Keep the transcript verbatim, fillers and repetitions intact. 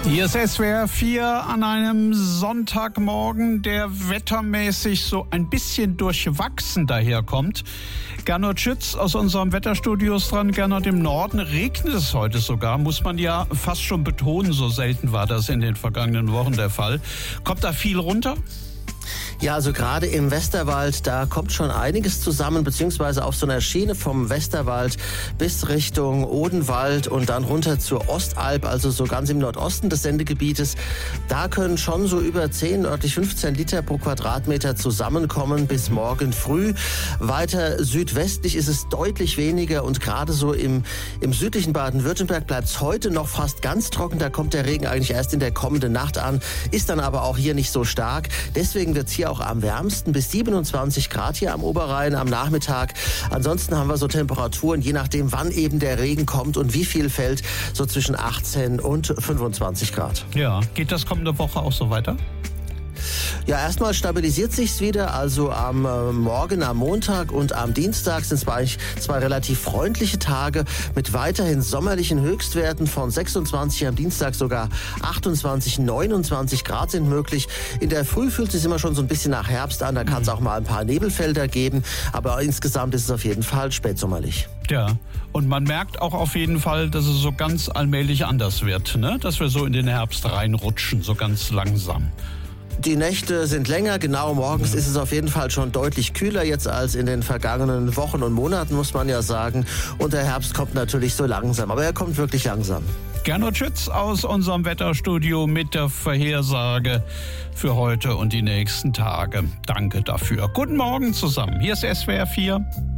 Hier ist S W R vier an einem Sonntagmorgen, der wettermäßig so ein bisschen durchwachsen daherkommt. Gernot Schütz aus unserem Wetterstudio ist dran. Gernot, im Norden regnet es heute sogar, muss man ja fast schon betonen, so selten war das in den vergangenen Wochen der Fall. Kommt da viel runter? Ja, also gerade im Westerwald, da kommt schon einiges zusammen, beziehungsweise auf so einer Schiene vom Westerwald bis Richtung Odenwald und dann runter zur Ostalb, also so ganz im Nordosten des Sendegebietes. Da können schon so über zehn, nördlich fünfzehn Liter pro Quadratmeter zusammenkommen bis morgen früh. Weiter südwestlich ist es deutlich weniger und gerade so im, im südlichen Baden-Württemberg bleibt es heute noch fast ganz trocken. Da kommt der Regen eigentlich erst in der kommenden Nacht an, ist dann aber auch hier nicht so stark. Deswegen wird es hier auch am wärmsten, bis siebenundzwanzig Grad hier am Oberrhein am Nachmittag. Ansonsten haben wir so Temperaturen, je nachdem wann eben der Regen kommt und wie viel fällt, so zwischen achtzehn und fünfundzwanzig Grad. Ja, geht das kommende Woche auch so weiter? Ja, erstmal stabilisiert sich's wieder. Also am äh, Morgen, am Montag und am Dienstag sind es eigentlich zwei relativ freundliche Tage mit weiterhin sommerlichen Höchstwerten von sechsundzwanzig, am Dienstag sogar achtundzwanzig, neunundzwanzig Grad sind möglich. In der Früh fühlt es sich immer schon so ein bisschen nach Herbst an. Da kann es auch mal ein paar Nebelfelder geben. Aber insgesamt ist es auf jeden Fall spätsommerlich. Ja, und man merkt auch auf jeden Fall, dass es so ganz allmählich anders wird, ne? Dass wir so in den Herbst reinrutschen, so ganz langsam. Die Nächte sind länger, genau, morgens ist es auf jeden Fall schon deutlich kühler jetzt als in den vergangenen Wochen und Monaten, muss man ja sagen. Und der Herbst kommt natürlich so langsam, aber er kommt wirklich langsam. Gernot Schütz aus unserem Wetterstudio mit der Vorhersage für heute und die nächsten Tage. Danke dafür. Guten Morgen zusammen, hier ist S W R vier.